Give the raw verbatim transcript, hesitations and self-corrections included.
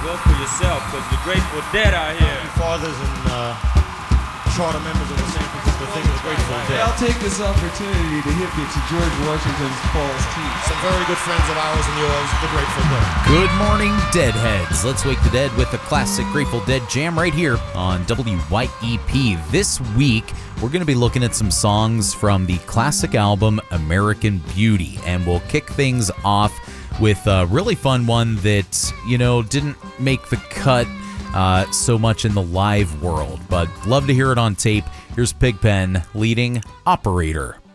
Vote for yourself, because the Grateful Dead out here. Fathers and uh, charter members of the San Francisco thing of the Grateful Dead. I'll take this opportunity to hip you to George Washington's False Teeth. Some very good friends of ours and yours, the Grateful Dead. Good morning, Deadheads. Let's wake the dead with a classic Grateful Dead jam right here on W Y E P. This week, we're going to be looking at some songs from the classic album American Beauty, and we'll kick things off with a really fun one that, you know, didn't make the cut uh, so much in the live world, but love to hear it on tape. Here's Pigpen leading Operator.